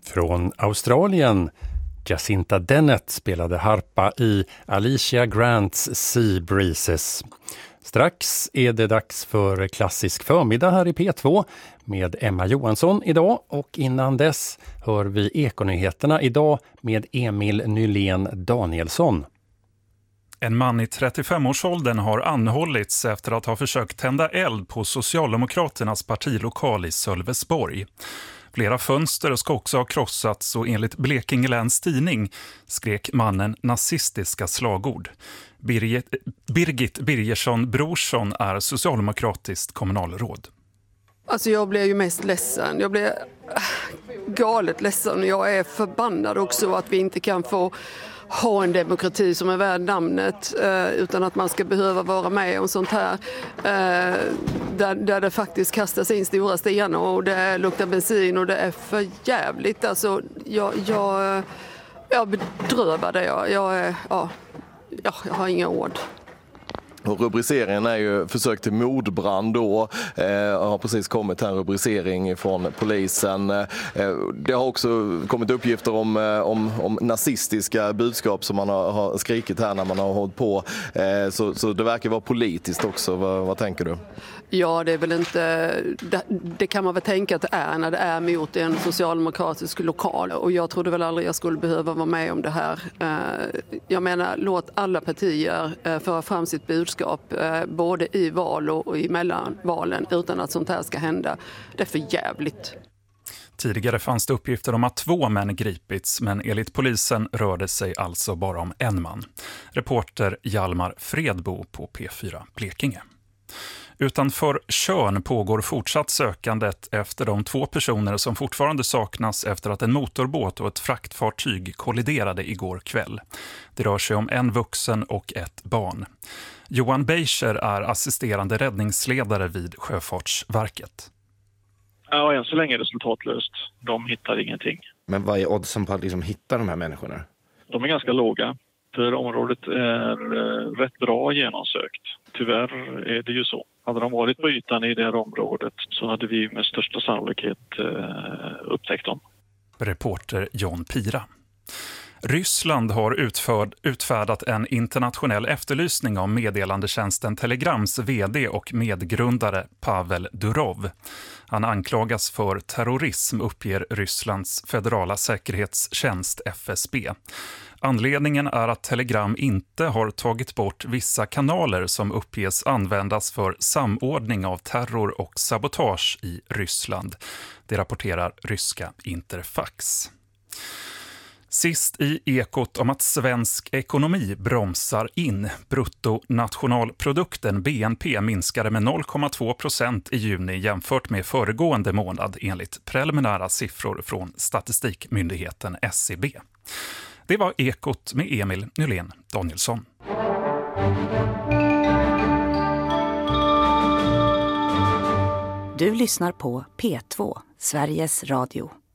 Från Australien, Jacinta Dennett spelade harpa i Alicia Grants Sea Breezes. Strax är det dags för klassisk förmiddag här i P2 med Emma Johansson idag, och innan dess hör vi Ekonyheterna idag med Emil Nylén Danielsson. En man i 35-årsåldern har anhållits efter att ha försökt tända eld på Socialdemokraternas partilokal i Sölvesborg. Flera fönster ska också ha krossats och enligt Blekinge Läns Tidning skrek mannen nazistiska slagord. Birgit Birgersson Brorsson är socialdemokratiskt kommunalråd. Alltså jag blev ju mest ledsen. Jag blev galet ledsen. Jag är förbannad också att vi inte kan få ha en demokrati som är värd namnet, utan att man ska behöva vara med om sånt här där det faktiskt kastas in stora stenar och det luktar bensin och det är för jävligt. Alltså jag bedrövar det. Jag har inga ord. Och rubriceringen är ju försök till mordbrand då. Har precis kommit en rubricering från polisen. Det har också kommit uppgifter om nazistiska budskap som man har skrikit här när man har hållit på. Så det verkar vara politiskt också. Vad tänker du? Ja, det är väl inte... Det kan man väl tänka att det är när det är mot en socialdemokratisk lokal. Och jag trodde väl aldrig jag skulle behöva vara med om det här. Jag menar, låt alla partier föra fram sitt budskap både i val och i mellanvalen utan att sånt här ska hända. Det är för jävligt. Tidigare fanns det uppgifter om att 2 män gripits, men enligt polisen rör det sig alltså bara om en man. Reporter Hjalmar Fredbo på P4 Blekinge. Utanför Tjörn pågår fortsatt sökandet efter de 2 personer som fortfarande saknas efter att en motorbåt och ett fraktfartyg kolliderade igår kväll. Det rör sig om en vuxen och ett barn. Johan Beischer är assisterande räddningsledare vid Sjöfartsverket. Ja, än så länge är det resultatlöst. De hittar ingenting. Men vad är oddsen på att hitta de här människorna? De är ganska låga. För området är rätt bra genomsökt. Tyvärr är det ju så. Hade de varit på ytan i det här området så hade vi med största sannolikhet upptäckt dem. Reporter John Pira. Ryssland har utfärdat en internationell efterlysning av meddelandetjänsten Telegrams vd och medgrundare Pavel Durov. Han anklagas för terrorism, uppger Rysslands federala säkerhetstjänst FSB. Anledningen är att Telegram inte har tagit bort vissa kanaler som uppges användas för samordning av terror och sabotage i Ryssland. Det rapporterar ryska Interfax. Sist i ekot om att svensk ekonomi bromsar in. Bruttonationalprodukten BNP minskade med 0,2% i juni jämfört med föregående månad enligt preliminära siffror från statistikmyndigheten SCB. Det var ekot med Emil Nylén Danielsson. Du lyssnar på P2, Sveriges Radio.